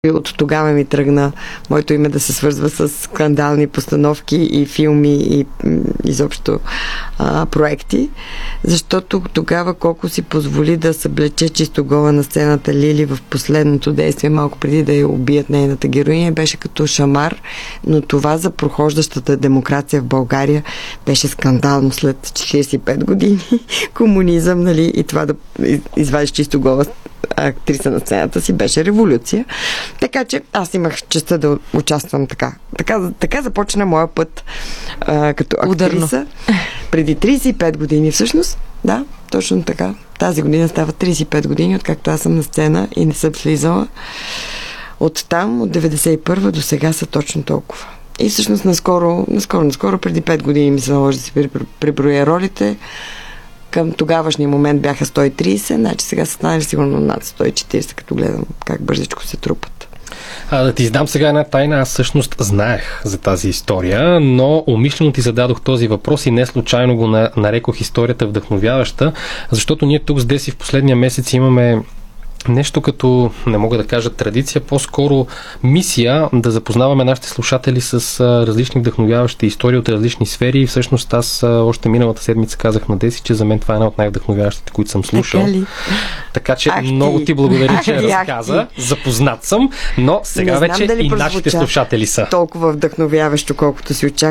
От тогава ми тръгна моето име да се свързва с скандални постановки и филми и изобщо проекти, защото тогава колко си позволи да съблече чисто гола на сцената Лили в последното действие, малко преди да я убият нейната героиня, беше като шамар, но това за прохождащата демокрация в България беше скандално след 45 години комунизъм, нали, и това да извадиш чисто гола актриса на сцената си беше революция. Така че аз имах честта да участвам така. Така започна моя път като актриса. Преди 35 години всъщност. Да, точно така. Тази година става 35 години, откакто аз съм на сцена и не съм слизала. От там, от 91 до сега са точно толкова. И всъщност наскоро, преди 5 години ми се наложи да си преброя ролите. Към тогавашния момент бяха 130, значи сега са станали сигурно над 140, като гледам как бързичко се трупат. Да ти издам сега една тайна. Аз всъщност знаех за тази история, но умишлено ти зададох този въпрос и не случайно го нарекох историята вдъхновяваща, защото ние тук с Деси в последния месец имаме нещо като, не мога да кажа традиция, по-скоро мисия да запознаваме нашите слушатели с различни вдъхновяващи истории от различни сфери и всъщност аз още миналата седмица казах на Деси, че за мен това е една от най-вдъхновяващите, които съм слушал. Така че много ти благодаря, че разказа. Запознат съм, но сега вече и нашите слушатели са. Толкова вдъхновяващо, колкото си очаква.